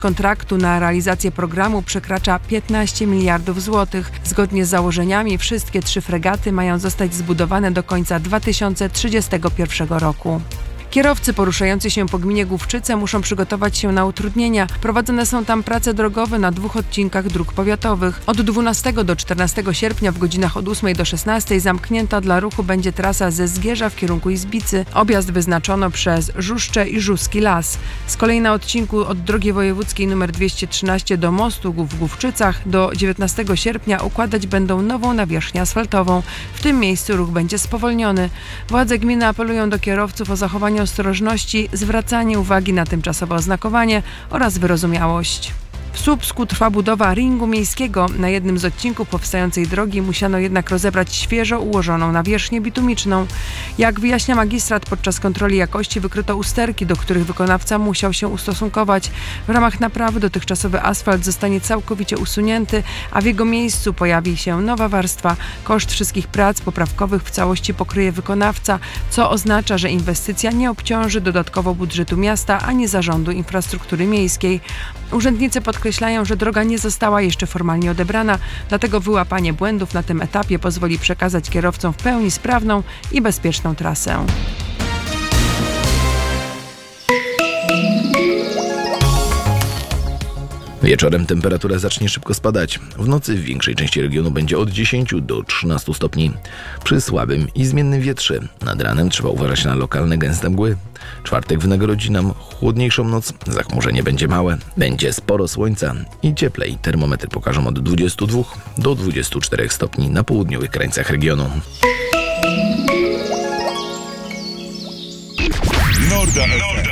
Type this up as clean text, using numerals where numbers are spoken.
kontraktu na realizację programu przekracza 15 miliardów złotych. Zgodnie z założeniami wszystkie 3 fregaty mają zostać zbudowane do końca 2031 roku. Kierowcy poruszający się po gminie Główczyce muszą przygotować się na utrudnienia. Prowadzone są tam prace drogowe na 2 odcinkach dróg powiatowych. Od 12 do 14 sierpnia w godzinach od 8 do 16 zamknięta dla ruchu będzie trasa ze Zgierza w kierunku Izbicy. Objazd wyznaczono przez Żuszcze i Żuski Las. Z kolei na odcinku od drogi wojewódzkiej nr 213 do mostu w Główczycach do 19 sierpnia układać będą nową nawierzchnię asfaltową. W tym miejscu ruch będzie spowolniony. Władze gminy apelują do kierowców o zachowanie ostrożności, zwracanie uwagi na tymczasowe oznakowanie oraz wyrozumiałość. W Słupsku trwa budowa ringu miejskiego. Na jednym z odcinków powstającej drogi musiano jednak rozebrać świeżo ułożoną nawierzchnię bitumiczną. Jak wyjaśnia magistrat, podczas kontroli jakości wykryto usterki, do których wykonawca musiał się ustosunkować. W ramach naprawy dotychczasowy asfalt zostanie całkowicie usunięty, a w jego miejscu pojawi się nowa warstwa. Koszt wszystkich prac poprawkowych w całości pokryje wykonawca, co oznacza, że inwestycja nie obciąży dodatkowo budżetu miasta ani Zarządu Infrastruktury Miejskiej. Urzędnicy podkreślają, że droga nie została jeszcze formalnie odebrana, dlatego wyłapanie błędów na tym etapie pozwoli przekazać kierowcom w pełni sprawną i bezpieczną trasę. Wieczorem temperatura zacznie szybko spadać. W nocy w większej części regionu będzie od 10 do 13 stopni. Przy słabym i zmiennym wietrze nad ranem trzeba uważać na lokalne gęste mgły. Czwartek wynagrodzi nam chłodniejszą noc, zachmurzenie będzie małe, będzie sporo słońca i cieplej. Termometry pokażą od 22 do 24 stopni na południowych krańcach regionu. Norda FM.